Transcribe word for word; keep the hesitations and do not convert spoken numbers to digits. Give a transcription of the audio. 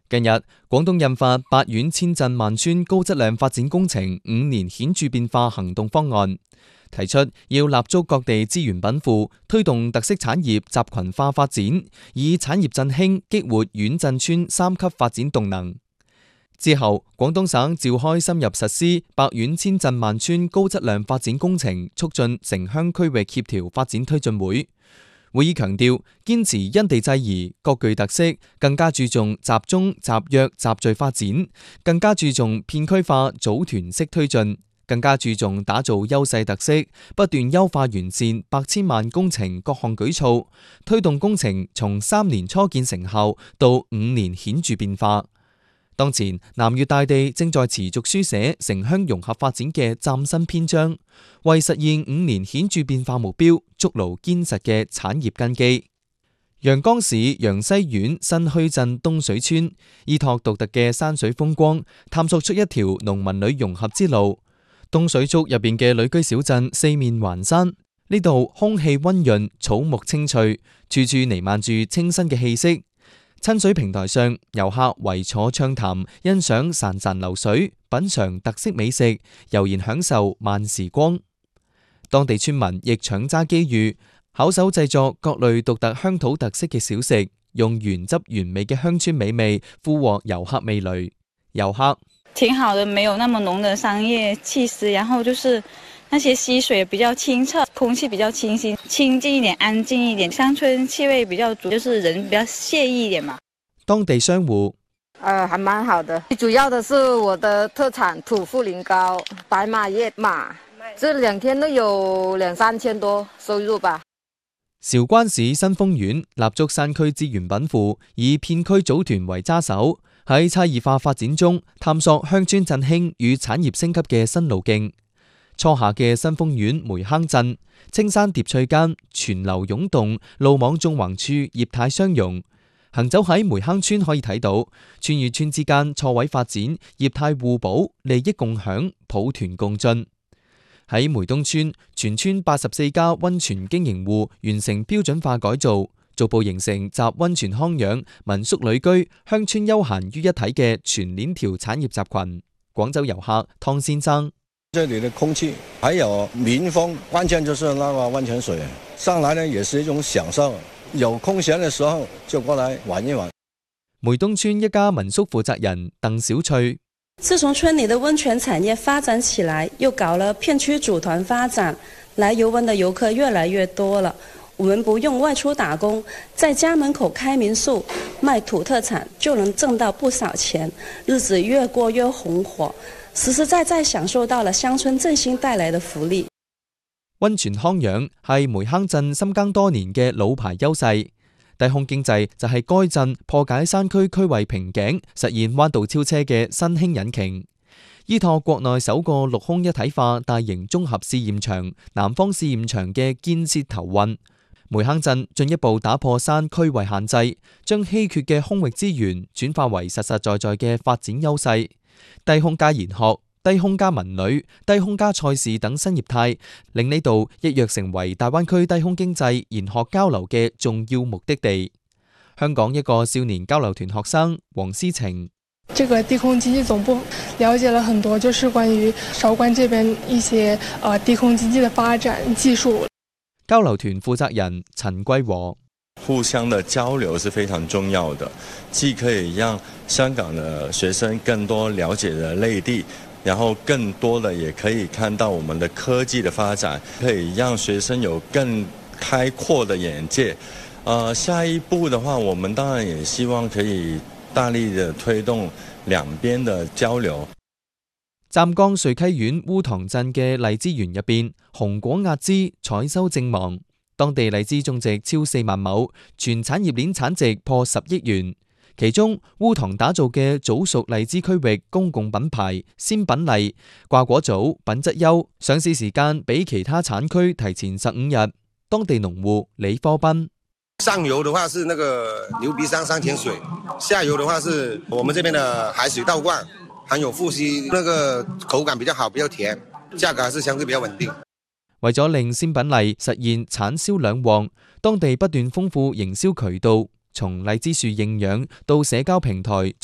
近日，廣東印發八縣千鎮萬村高質量發展工程五年顯著變化行動方案，提出要立足各地資源稟賦，推動特色產業集群化發展，以產業振興激活縣鎮村三級發展動能。之後，廣東省召開深入實施百縣千鎮萬村高質量發展工程促進城鄉區域協調發展推進會。會議強調，堅持因地制宜、各具特色，更加注重集中、集約、集聚發展，更加注重片區化、組團式推進，更加注重打造優勢特色，不斷優化完善百千萬工程各項舉措，推動工程從三年初見成效到五年顯著變化。當前，南粵大地正在持續書寫城鄉融合發展嘅嶄新篇章，為實現五年顯著變化目標，築牢堅實嘅產業根基。陽江市陽西縣新墟鎮東水村依託獨特嘅山水風光，探索出一條農民女融合之路。東水竹入邊嘅旅居小鎮四面環山，呢度空氣溫潤，草木青翠，處處彌漫住清新嘅氣息。親水平台上，遊客圍坐暢談，欣賞潺潺流水，品嘗特色美食，悠然享受慢時光。當地村民亦搶揸機遇，巧手製作各類獨特鄉土特色嘅小食，用原汁原味嘅鄉村美味，俘獲遊客味蕾。遊客挺好的，沒有那麼濃的商業氣息，然後就是那些溪水比較清澈，空氣比較清新，清靜一點，安靜一點，鄉村氣味比較足，就是人比較愜意一點嘛。 當地商戶， 呃，還蠻好的，主要的是我的特產土茯苓糕、白馬葉馬，這兩天都有兩三千多收入吧。 韶關市新豐縣立足山區資源稟賦，以片區組團為揸手，喺差異化發展中探索鄉村振興與產業升級嘅新路徑。初夏嘅新豐縣梅坑鎮，青山疊翠間，泉流湧動，路網縱橫處，業態相融。行走喺梅坑村可以睇到，村與村之間錯位發展，業態互補，利益共享，抱團共進。喺梅東村，全村八十四家溫泉經營戶完成標準化改造，逐步形成集溫泉康養、民宿旅居、鄉村休閒於一體嘅全鏈條產業集群。廣州遊客湯先生。 這裏的空氣還有民風，完全就是那個溫泉水，上來呢也是一種享受。有空閒的時候就過來玩一玩。 梅東村一家民宿負責人鄧小翠： 自從村裏的溫泉產業發展起來，又搞了片區組團發展，來遊玩的遊客越來越多了。我們不用外出打工，在家門口開民宿，賣土特產就能掙到不少錢，日子越過越紅火。實實在在享受到了鄉村振興帶來的福利。 溫泉康養係梅坑鎮深耕多年嘅老牌優勢，低空經濟就係該鎮破解山區區位瓶頸、實現彎道超車嘅新興引擎。依託國內首個陸空一體化大型綜合試驗場南方試驗場嘅建設頭運，梅坑鎮進一步打破山區位限制，將稀缺嘅空域資源轉化為實實在在嘅發展優勢。低空加研學、低空加文旅、低空加賽事等新業態，令呢度一躍成為大灣區低空經濟研學交流嘅重要目的地。香港一個少年交流團學生黃思晴： 這個低空經濟總部了解了很多，就是關於韶關這邊一些呃低空經濟的發展技術。 交流團負責人陳桂和： 互相的交流是非常重要的，既可以讓香港的學生更多了解的內地，然後更多的也可以看到我們的科技的發展，可以讓學生有更開闊的眼界。呃，下一步的話，我們當然也希望可以大力的推動兩邊的交流。 湛江瑞溪縣烏塘鎮嘅荔枝園入邊，紅果壓枝，採收正忙。當地荔枝種植超四萬畝，全產業鏈產值破十億元。其中烏塘打造嘅早熟荔枝區域公共品牌鮮品荔，掛果早，品質優，上市時間比其他產區提前十五日。當地農戶李科斌： 上游的話是那個牛鼻山山泉水，下游的話是我們這邊的海水倒灌，含有富硒，那個口感比較好，比較甜，價格還是相對比較穩定。 為咗令鮮品荔實現產銷兩旺，當地不斷豐富營銷渠道，從荔枝樹認養到社交平台